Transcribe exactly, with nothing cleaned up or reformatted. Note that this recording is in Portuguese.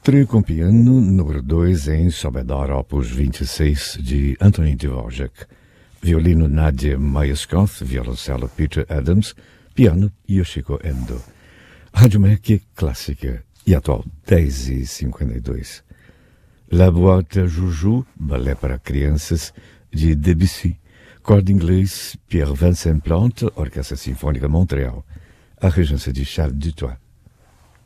Trio com piano, número dois em Sobedar, opus vinte e seis, de Antonín Dvorak. Violino Nadia Meyerskoth, violoncelo Peter Adams, piano Yoshiko Endo. Rádio M E C clássica e atual, dez e cinquenta e dois. La Boîte à Joujou, balé para crianças, de Debussy. Corda inglês Pierre Vincent Plante, Orquestra Sinfônica Montreal. A regência de Charles Dutoit.